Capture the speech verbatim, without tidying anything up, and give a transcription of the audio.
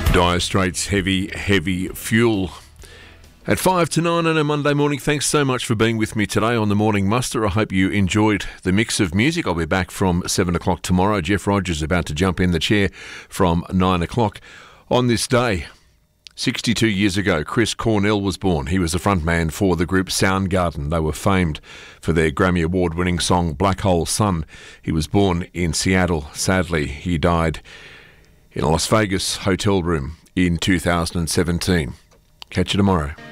Dire Straits, Heavy, Heavy Fuel. At five to nine on a Monday morning, thanks so much for being with me today on the Morning Muster. I hope you enjoyed the mix of music. I'll be back from seven o'clock tomorrow. Jeff Rogers is about to jump in the chair from nine o'clock. On this day, sixty-two years ago, Chris Cornell was born. He was the frontman for the group Soundgarden. They were famed for their Grammy Award-winning song Black Hole Sun. He was born in Seattle. Sadly, he died in a Las Vegas hotel room in two thousand seventeen. Catch you tomorrow.